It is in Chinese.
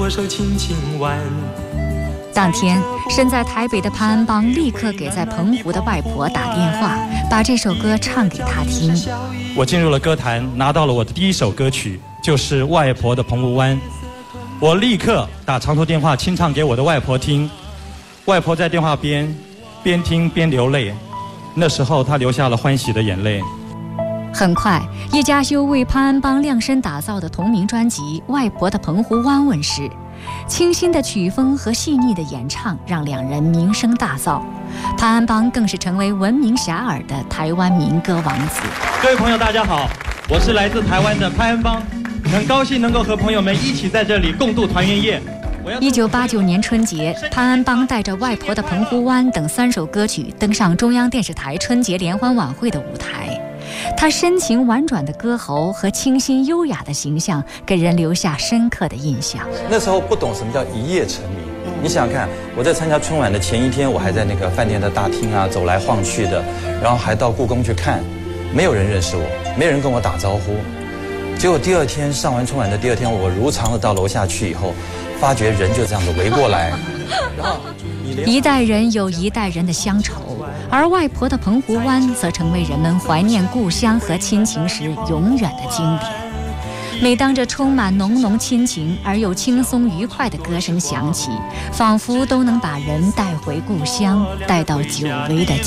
我手轻轻挽。 当天，身在台北的潘安邦立刻给在澎湖的外婆打电话，把这首歌唱给她听。 我进入了歌坛，拿到了我的第一首歌曲，就是《外婆的澎湖湾》。我立刻打长途电话清唱给我的外婆听，外婆在电话边听边流泪，那时候她流下了欢喜的眼泪。 很快，叶嘉修为潘安邦量身打造的同名专辑《外婆的澎湖湾》问世。清新的曲风和细腻的演唱让两人名声大噪，潘安邦更是成为闻名遐迩的台湾民歌王子。 各位朋友大家好，我是来自台湾的潘安邦，很高兴能够和朋友们一起在这里共度团圆夜。 1989年春节，潘安邦带着《外婆的澎湖湾》等3首歌曲登上中央电视台春节联欢晚会的舞台。他深情婉转的歌喉和清新优雅的形象给人留下深刻的印象。 那时候不懂什么叫一夜成名，你想想看，我在参加春晚的前一天，我还在那个饭店的大厅啊走来晃去的，然后还到故宫去看，没有人认识我，没有人跟我打招呼。结果第二天上完春晚的第二天，我如常的到楼下去以后，发觉人就这样子围过来，然后一代人有一代人的乡愁，而外婆的澎湖湾则成为人们怀念故乡和亲情时永远的经典。每当这充满浓浓亲情而又轻松愉快的歌声响起，仿佛都能把人带回故乡，带到久违的